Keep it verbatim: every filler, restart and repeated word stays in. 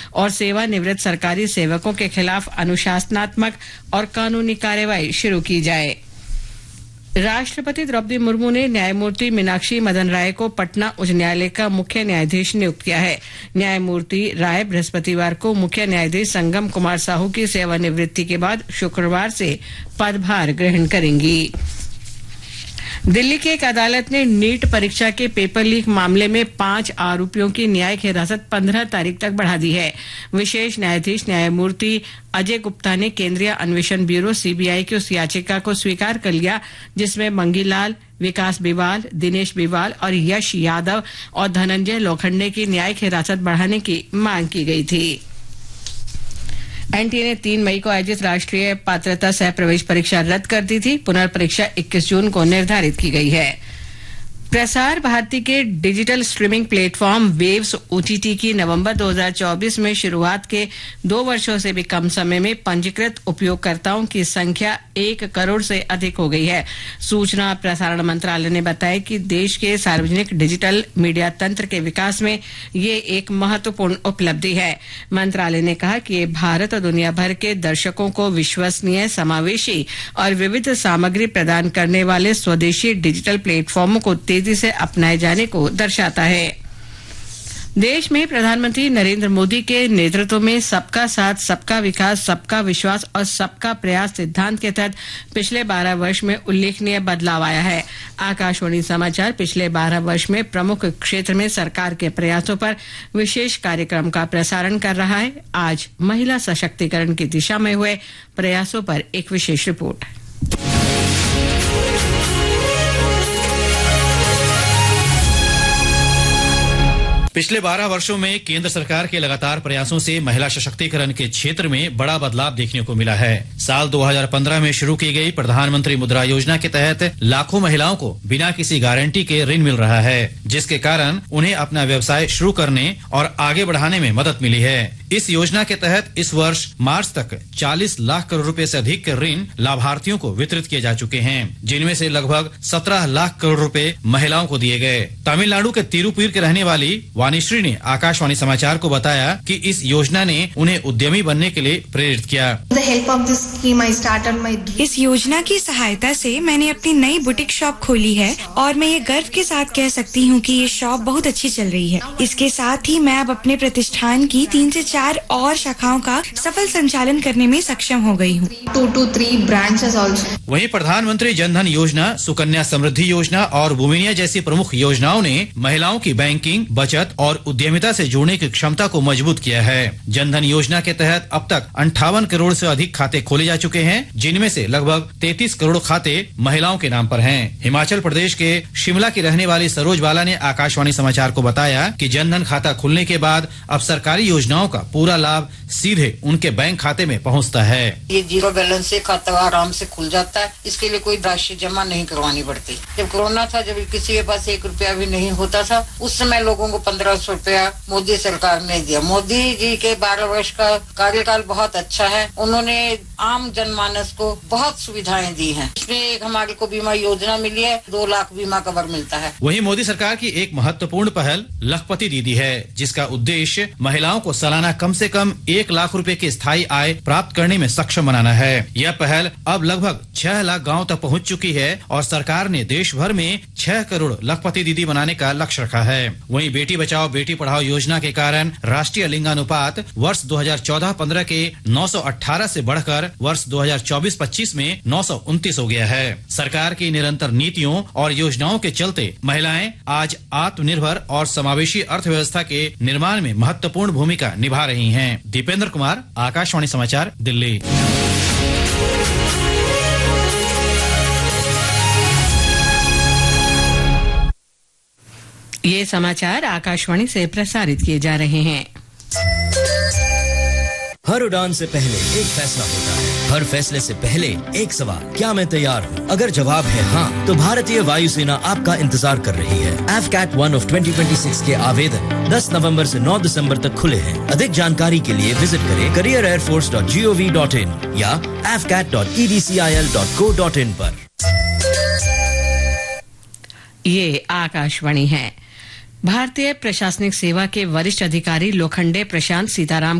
और सेवानिवृत्त सरकारी सेवकों के खिलाफ अनुशासनात्मक और कानूनी कार्रवाई शुरू की जाए। राष्ट्रपति द्रौपदी मुर्मू ने न्यायमूर्ति मीनाक्षी मदन राय को पटना उच्च न्यायालय का मुख्य न्यायाधीश नियुक्त किया है। न्यायमूर्ति राय बृहस्पतिवार को मुख्य न्यायाधीश संगम कुमार साहू की सेवानिवृत्ति के बाद शुक्रवार से पदभार ग्रहण करेंगी। दिल्ली की एक अदालत ने नीट परीक्षा के पेपर लीक मामले में पांच आरोपियों की न्यायिक हिरासत पंद्रह तारीख तक बढ़ा दी है। विशेष न्यायाधीश न्यायमूर्ति अजय गुप्ता ने केंद्रीय अन्वेषण ब्यूरो सीबीआई की उस याचिका को स्वीकार कर लिया जिसमें मंगीलाल, विकास बिवाल, दिनेश बिवाल और यश यादव और धनंजय लोखंडे की न्यायिक हिरासत बढ़ाने की मांग की गई थी। एनटीए ने तीन मई को आयोजित राष्ट्रीय पात्रता सह प्रवेश परीक्षा रद्द कर दी थी। पुनर्परीक्षा इक्कीस जून को निर्धारित की गई है। प्रसार भारती के digital streaming platform waves OTT की नवंबर दो हज़ार चौबीस में शुरुआत के दो वर्षों से भी कम समय में पंजीकृत उपयोगकर्ताओं की संख्या एक करोड़ से अधिक हो गई है। सूचना प्रसारण मंत्रालय ने बताया कि देश के सार्वजनिक डिजिटल मीडिया तंत्र के विकास में ये एक महत्वपूर्ण उपलब्धि है। मंत्रालय ने कहा कि ये भारत और दुनिया भर के दर्शकों को विश्वसनीय, समावेशी और विविध सामग्री प्रदान करने वाले स्वदेशी डिजिटल प्लेटफॉर्मों को तेजी से अपनाए जाने को दर्शाता है। देश में प्रधानमंत्री नरेंद्र मोदी के नेतृत्व में सबका साथ, सबका विकास, सबका विश्वास और सबका प्रयास सिद्धांत के तहत पिछले बारह वर्ष में उल्लेखनीय बदलाव आया है। आकाशवाणी समाचार पिछले बारह वर्ष में प्रमुख क्षेत्र में सरकार के प्रयासों पर विशेष कार्यक्रम का प्रसारण कर रहा है। आज महिला सशक्तिकरण की दिशा में हुए प्रयासों पर एक विशेष रिपोर्ट। पिछले बारह वर्षों में केंद्र सरकार के लगातार प्रयासों से महिला सशक्तिकरण के क्षेत्र में बड़ा बदलाव देखने को मिला है। साल दो हज़ार पंद्रह में शुरू की गई प्रधानमंत्री मुद्रा योजना के तहत लाखों महिलाओं को बिना किसी गारंटी के ऋण मिल रहा है, जिसके कारण उन्हें अपना व्यवसाय शुरू करने और आगे बढ़ाने में मदद मिली है। इस योजना के तहत इस वर्ष मार्च तक चालीस लाख करोड़ रुपए से अधिक के ऋण लाभार्थियों को वितरित किए जा चुके हैं, जिनमें से लगभग सत्रह लाख करोड़ रुपए महिलाओं को दिए गए। तमिलनाडु के तिरुपुर के रहने वाली वानीश्री ने आकाशवाणी समाचार को बताया कि इस योजना ने उन्हें उद्यमी बनने के लिए प्रेरित किया। इस योजना की सहायता से मैंने अपनी नई बुटीक शॉप खोली है और मैं ये गर्व के साथ कह सकती हूँ कि ये शॉप बहुत अच्छी चल रही है। इसके साथ ही मैं अब अपने प्रतिष्ठान की तीन से चार और शाखाओं का सफल संचालन करने में सक्षम हो गई हूँ। To to three branches also. वहीं प्रधानमंत्री जनधन योजना, सुकन्या समृद्धि योजना और भूमिनिया जैसी प्रमुख योजनाओं ने महिलाओं की बैंकिंग, बचत और उद्यमिता से जुड़ने की क्षमता को मजबूत किया है। जनधन योजना के तहत अब तक अंठावन करोड़ से अधिक खाते खोले जा चुके हैं, जिनमें से लगभग तैंतीस करोड़ खाते महिलाओं के नाम पर हैं। हिमाचल प्रदेश के शिमला की रहने वाली सरोज बाला ने आकाशवाणी समाचार को बताया कि जनधन खाता खुलने के बाद अब सरकारी योजनाओं का पूरा लाभ सीधे उनके बैंक खाते में पहुंचता है। ये जीरो बैलेंस से खाता आराम से खुल जाता है। इसके लिए कोई राशि जमा नहीं करवानी पड़ती। जब कोरोना था, जब किसी के पास एक रुपया भी नहीं होता था, उस समय लोगों को पंद्रह सौ रुपया मोदी सरकार ने दिया। मोदी जी के बारह वर्ष का कार्यकाल बहुत अच्छा है। उन्होंने आम जनमानस को बहुत सुविधाएं दी हैं। इसमें एक हमारे को बीमा योजना मिली है, दो लाख बीमा कवर मिलता है। वहीं मोदी सरकार की एक महत्वपूर्ण पहल लखपति दीदी है, जिसका उद्देश्य महिलाओं को सालाना कम से कम एक लाख रुपए की स्थायी आय प्राप्त करने में सक्षम बनाना है। यह पहल अब लगभग छह लाख गाँव तक पहुँच चुकी है और सरकार ने देश भर में छह करोड़ लखपति दीदी बनाने का लक्ष्य रखा है। वहीं बेटी बचाओ बेटी पढ़ाओ योजना के कारण राष्ट्रीय लिंगानुपात वर्ष दो हज़ार चौदह पंद्रह के नौ सौ अठारह से बढ़कर वर्ष दो हज़ार चौबीस पच्चीस में नौ सौ उनतीस हो गया है। सरकार की निरंतर नीतियों और योजनाओं के चलते महिलाएं आज आत्मनिर्भर और समावेशी अर्थव्यवस्था के निर्माण में महत्वपूर्ण भूमिका निभा रही हैं। दीपेंद्र कुमार, आकाशवाणी समाचार, दिल्ली। ये समाचार आकाशवाणी से प्रसारित किए जा रहे हैं। हर उड़ान से पहले एक फैसला होता है, हर फैसले से पहले एक सवाल, क्या मैं तैयार हूँ? अगर जवाब है हाँ, तो भारतीय वायुसेना आपका इंतजार कर रही है। F cat one of twenty twenty six के आवेदन दस नवंबर से नौ दिसंबर तक खुले हैं। अधिक जानकारी के लिए विजिट करें career air force dot G O V dot in या F cat dot E D C I L dot co dot in पर। ये आकाशवाणी है। भारतीय प्रशासनिक सेवा के वरिष्ठ अधिकारी लोखंडे प्रशांत सीताराम